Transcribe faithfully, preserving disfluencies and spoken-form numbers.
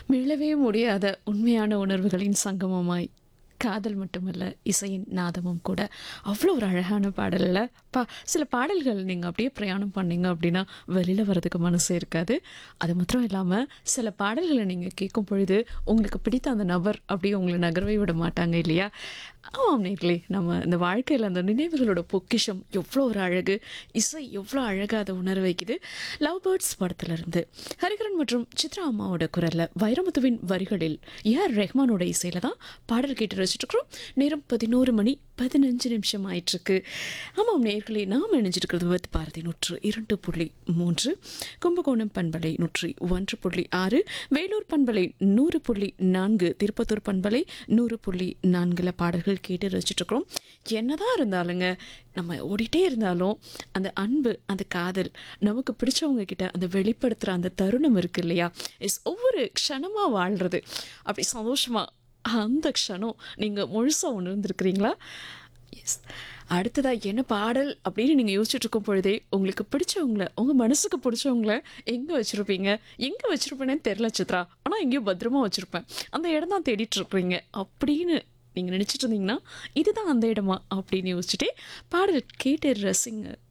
மீளவே முடியாத உண்மையான உணர்வுகளின் சங்கமமாய் காதல் மட்டுமல்ல இசையின் நாதமும் கூட. அவ்வளோ ஒரு அழகான பாடல்ல பா சில பாடல்கள் நீங்கள் அப்படியே பிரயாணம் பண்ணீங்க அப்படின்னா வெளியில் வரதுக்கு மனசே இருக்காது. அது மாத்திரம் இல்லாமல் சில பாடல்களை நீங்கள் கேட்கும் பொழுது உங்களுக்கு பிடித்த அந்த நபர் அப்படியே உங்களை நகரவே விட மாட்டாங்க இல்லையா? ஆமாம் நேர்களே, நம்ம இந்த வாழ்க்கையில் அந்த நினைவுகளோட பொக்கிஷம் எவ்வளோ ஒரு அழகு, இசை எவ்வளோ அழகாக அதை உணர வைக்குது. லவ் பேர்ட்ஸ் படத்திலிருந்து ஹரிகரன் மற்றும் சித்ரா அம்மாவோட குரலில் வைரமுத்துவின் வரிகளில் ஏஆர் ரெஹ்மானோட இசையில் தான் பாடல் கேட்டு ரசிச்சுட்ருக்குறோம். நேரம் பதினோரு மணி பதினஞ்சு நிமிஷம் ஆயிட்டுருக்கு. ஆமாம் நேர்களே, நாம் இணைஞ்சிருக்கிறது வித் பாரதி நூற்று இரண்டு புள்ளி மூன்று, கும்பகோணம் பண்பலை நூற்றி ஒன்று புள்ளி ஆறு, வேலூர் பண்பலை நூறு புள்ளி நான்கு, திருப்பத்தூர் பண்பலை நூறு புள்ளி நான்கில் பாடல்கள் கேட்டு ரசிச்சுட்ருக்குறோம். என்னதான் இருந்தாலுங்க, நம்ம ஓடிட்டே இருந்தாலும் அந்த அன்பு, அந்த காதல், நமக்கு பிடிச்சவங்க கிட்ட அந்த வெளிப்படுத்துகிற அந்த தருணம் இருக்குது இல்லையா? இஸ் ஒவ்வொரு க்ஷணமாக வாழ்கிறது அப்படி சந்தோஷமாக. அந்த க்ஷணம் நீங்கள் முழுசாக உணர்ந்துருக்கிறீங்களா? எஸ். அடுத்ததாக என்ன பாடல் அப்படின்னு நீங்கள் யோசிச்சுட்டு இருக்கும் பொழுதே உங்களுக்கு பிடிச்சவங்கள, உங்கள் மனசுக்கு பிடிச்சவங்கள எங்கே வச்சுருப்பீங்க? எங்கே வச்சுருப்பேனே தெரில சித்ரா, ஆனால் எங்கேயோ பத்திரமா வச்சுருப்பேன், அந்த இடம் தான் தேடிட்டு இருக்கிறீங்க அப்படின்னு நீங்கள் நினச்சிட்டு இருந்தீங்கன்னா இதுதான் அந்த இடமா அப்படின்னு யோசிச்சுட்டே பாடல் கேட்டு ரசிங்க.